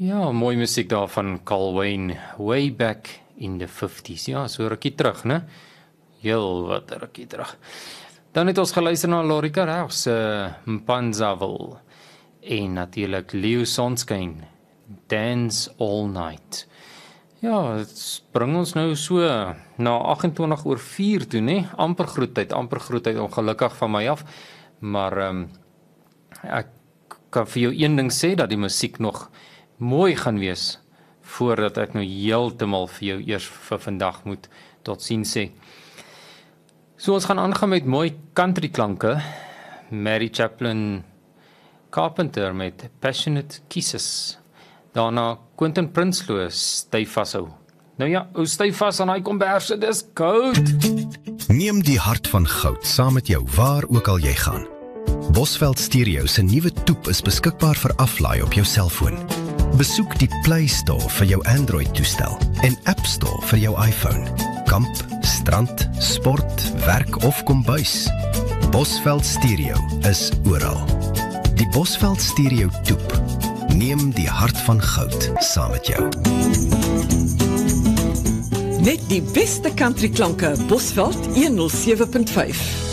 Ja, mooi musiek daar van Carl Wayne, way back in the 50s. Ja, so rukkie terug, né? Heel wat rukkie terug. Dan het ons geluister na Lorika Rouse se Mpanzaville en natuurlik Leo Sonskyn, Dance All Night. Ja, dit bring ons nou so na 4:28 toe, né? Amper groettyd, ongelukkig van my af. Maar ek kan vir jou een ding sê, dat die musiek nog mooi gaan wees, voordat ek nou heeltemal vir jou eers vir vandag moet totsiens sê. So ons gaan aangaan met mooi country klanke, Mary Chaplin Carpenter met Passionate Kisses, daarna Quentin Prinsloo, Styf Vashou. Nou ja, ou styf vas aan hy komberse, dis koud. Neem die hart van goud saam met jou waar ook al jy gaan. Bosveld Stereo se nuwe toep is beskikbaar vir aflaai op jou selfoon. Besoek die Play Store vir jou Android-toestel en App Store vir jou iPhone. Kamp, strand, sport, werk of kombuis. Bosveld Stereo is oral. Die Bosveld Stereo toep. Neem die hart van goud saam met jou. Net die beste country klanke, Bosveld 107.5.